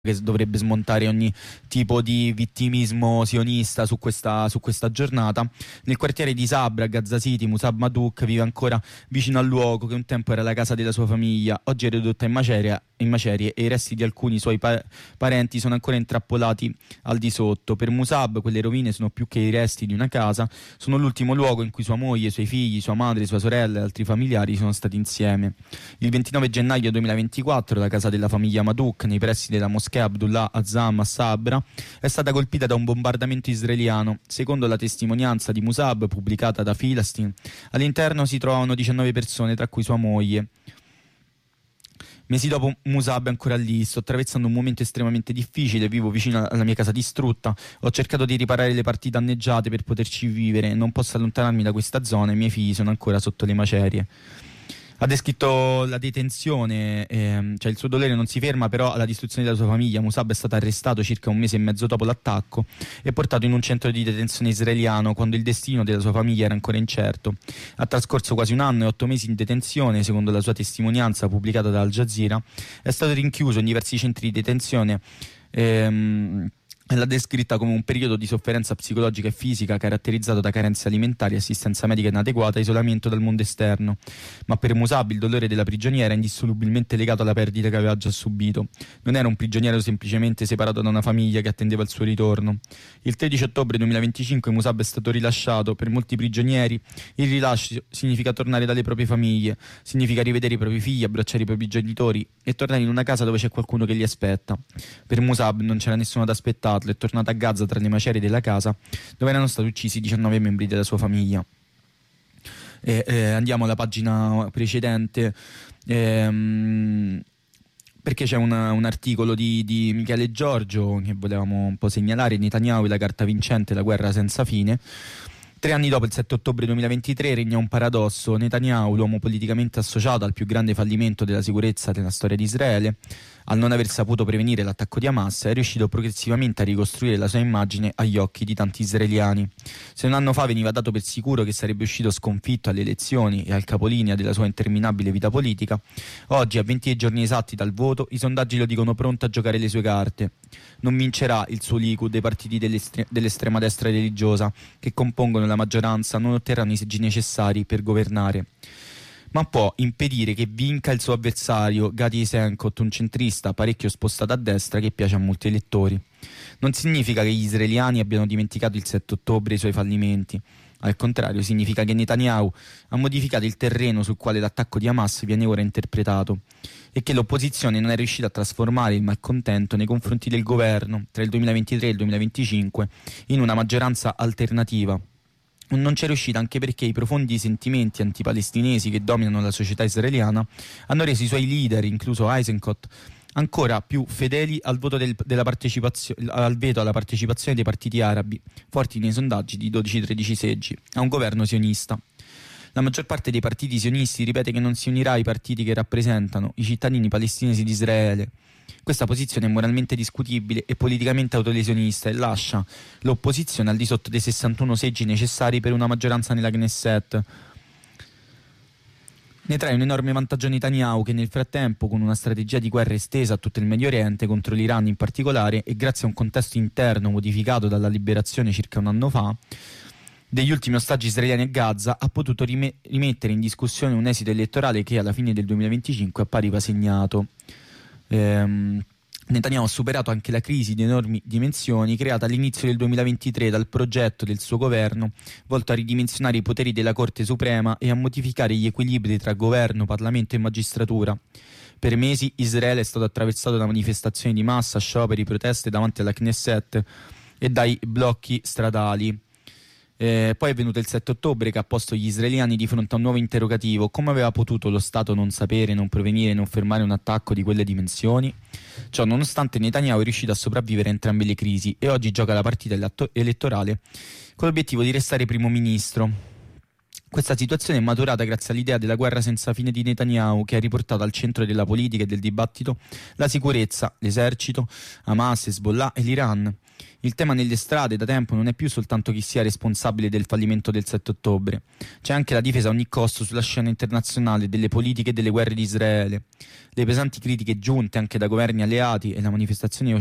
che dovrebbe smontare ogni tipo di vittimismo sionista su questa giornata. Nel quartiere di Sabra, a Gaza City, Musab Madouk vive ancora vicino al luogo che un tempo era la casa della sua famiglia. Oggi è ridotta in macerie e i resti di alcuni suoi parenti sono ancora intrappolati al di sotto. Per Musab quelle rovine sono più che i resti di una casa, sono l'ultimo luogo in cui sua moglie, i suoi figli, sua madre, sua sorella e altri familiari sono stati insieme. Il 29 gennaio 2024 la casa della famiglia Madouk, nei pressi della moschea Abdullah Azzam a Sabra, è stata colpita da un bombardamento israeliano. Secondo la testimonianza di Musab pubblicata da Filastin, all'interno si trovavano 19 persone, tra cui sua moglie. Mesi dopo Musab è ancora lì: sto attraversando un momento estremamente difficile, vivo vicino alla mia casa distrutta, ho cercato di riparare le parti danneggiate per poterci vivere, non posso allontanarmi da questa zona, i miei figli sono ancora sotto le macerie. Ha descritto la detenzione, cioè il suo dolore non si ferma però alla distruzione della sua famiglia. Musab è stato arrestato circa un mese e mezzo dopo l'attacco e portato in un centro di detenzione israeliano quando il destino della sua famiglia era ancora incerto. Ha trascorso quasi 1 anno e 8 mesi in detenzione, secondo la sua testimonianza pubblicata da Al Jazeera. È stato rinchiuso in diversi centri di detenzione. L'ha descritta come un periodo di sofferenza psicologica e fisica caratterizzato da carenze alimentari, assistenza medica inadeguata e isolamento dal mondo esterno. Ma per Musab il dolore della prigionia era indissolubilmente legato alla perdita che aveva già subito. Non era un prigioniero semplicemente separato da una famiglia che attendeva il suo ritorno. Il 13 ottobre 2025 Musab è stato rilasciato. Per molti prigionieri il rilascio significa tornare dalle proprie famiglie, significa rivedere i propri figli, abbracciare i propri genitori e tornare in una casa dove c'è qualcuno che li aspetta. Per Musab non c'era nessuno ad aspettare. È tornato a Gaza tra le macerie della casa dove erano stati uccisi 19 membri della sua famiglia. Andiamo alla pagina precedente, perché c'è un articolo di Michele Giorgio che volevamo un po' segnalare: Netanyahu e la carta vincente, la guerra senza fine. 3 anni dopo, il 7 ottobre 2023, regna un paradosso. Netanyahu, l'uomo politicamente associato al più grande fallimento della sicurezza della storia di Israele, al non aver saputo prevenire l'attacco di Hamas, è riuscito progressivamente a ricostruire la sua immagine agli occhi di tanti israeliani. Se 1 anno fa veniva dato per sicuro che sarebbe uscito sconfitto alle elezioni e al capolinea della sua interminabile vita politica, oggi, a 20 giorni esatti dal voto, i sondaggi lo dicono pronto a giocare le sue carte. Non vincerà il suo Likud, dei partiti dell'estrema destra religiosa che compongono la maggioranza non otterranno i seggi necessari per governare, ma può impedire che vinca il suo avversario Gadi Eisenkot, un centrista parecchio spostato a destra che piace a molti elettori. Non significa che gli israeliani abbiano dimenticato il 7 ottobre e i suoi fallimenti. Al contrario, significa che Netanyahu ha modificato il terreno sul quale l'attacco di Hamas viene ora interpretato e che l'opposizione non è riuscita a trasformare il malcontento nei confronti del governo tra il 2023 e il 2025 in una maggioranza alternativa. Non c'è riuscita anche perché i profondi sentimenti antipalestinesi che dominano la società israeliana hanno reso i suoi leader, incluso Eisenkot, ancora più fedeli al voto al veto alla partecipazione dei partiti arabi, forti nei sondaggi di 12-13 seggi, a un governo sionista. La maggior parte dei partiti sionisti ripete che non si unirà ai partiti che rappresentano i cittadini palestinesi di Israele. Questa posizione è moralmente discutibile e politicamente autolesionista e lascia l'opposizione al di sotto dei 61 seggi necessari per una maggioranza nella Knesset. Ne trae un enorme vantaggio Netanyahu, che nel frattempo, con una strategia di guerra estesa a tutto il Medio Oriente, contro l'Iran in particolare, e grazie a un contesto interno modificato dalla liberazione circa 1 anno fa degli ultimi ostaggi israeliani a Gaza, ha potuto rimettere in discussione un esito elettorale che alla fine del 2025 appariva segnato. Netanyahu ha superato anche la crisi di enormi dimensioni creata all'inizio del 2023 dal progetto del suo governo volto a ridimensionare i poteri della Corte Suprema e a modificare gli equilibri tra governo, Parlamento e magistratura. Per mesi Israele è stato attraversato da manifestazioni di massa, scioperi, proteste davanti alla Knesset e dai blocchi stradali. Poi è venuto il 7 ottobre che ha posto gli israeliani di fronte a un nuovo interrogativo: come aveva potuto lo Stato non sapere, non prevenire, non fermare un attacco di quelle dimensioni? Ciò nonostante, Netanyahu è riuscito a sopravvivere a entrambe le crisi e oggi gioca la partita elettorale con l'obiettivo di restare primo ministro. Questa situazione è maturata grazie all'idea della guerra senza fine di Netanyahu, che ha riportato al centro della politica e del dibattito la sicurezza, l'esercito, Hamas, Hezbollah e l'Iran. Il tema nelle strade da tempo non è più soltanto chi sia responsabile del fallimento del 7 ottobre, c'è anche la difesa a ogni costo sulla scena internazionale delle politiche e delle guerre di Israele. Le pesanti critiche giunte anche da governi alleati e la manifestazione